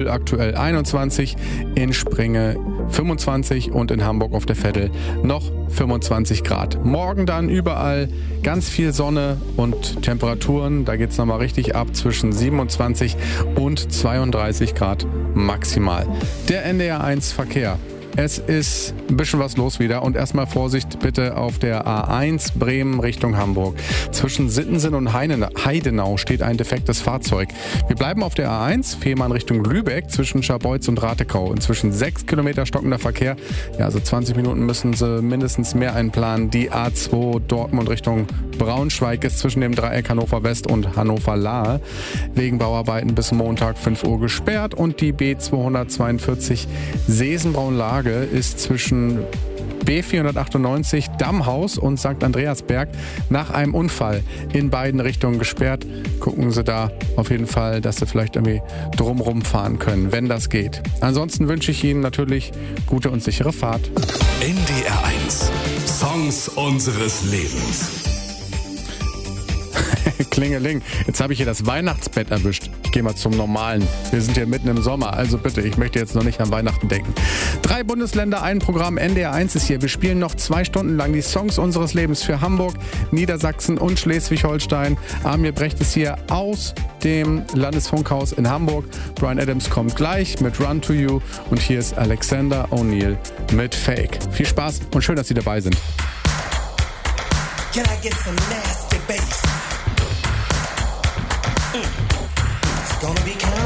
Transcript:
Kiel aktuell 21, in Springe 25 und in Hamburg auf der Veddel noch 25 Grad. Morgen dann überall ganz viel Sonne und Temperaturen. Da geht es nochmal richtig ab zwischen 27 und 32 Grad maximal. Der NDR 1 Verkehr. Es ist ein bisschen was los wieder und erstmal Vorsicht bitte auf der A1 Bremen Richtung Hamburg. Zwischen Sittensen und Heidenau steht ein defektes Fahrzeug. Wir bleiben auf der A1, Fehmarn Richtung Lübeck zwischen Scharbeutz und Ratekau. Inzwischen 6 Kilometer stockender Verkehr. Ja, also 20 Minuten müssen sie mindestens mehr einplanen. Die A2 Dortmund Richtung Braunschweig ist zwischen dem Dreieck Hannover West und Hannover Lahe wegen Bauarbeiten bis Montag 5 Uhr gesperrt und die B242 Sesenbraun-Lage ist zwischen B498 Dammhaus und St. Andreasberg nach einem Unfall in beiden Richtungen gesperrt. Gucken Sie da auf jeden Fall, dass Sie vielleicht irgendwie drumrum fahren können, wenn das geht. Ansonsten wünsche ich Ihnen natürlich gute und sichere Fahrt. NDR 1 Songs unseres Lebens. Klingeling, jetzt habe ich hier das Weihnachtsbett erwischt. Ich gehe mal zum Normalen. Wir sind hier mitten im Sommer, also bitte, ich möchte jetzt noch nicht an Weihnachten denken. 3 Bundesländer, ein Programm, NDR 1 ist hier. Wir spielen noch 2 Stunden lang die Songs unseres Lebens für Hamburg, Niedersachsen und Schleswig-Holstein. Amir Brecht ist hier aus dem Landesfunkhaus in Hamburg. Bryan Adams kommt gleich mit Run to You und hier ist Alexander O'Neal mit Fake. Viel Spaß und schön, dass Sie dabei sind. Can I get some nasty bass? It's gonna be kind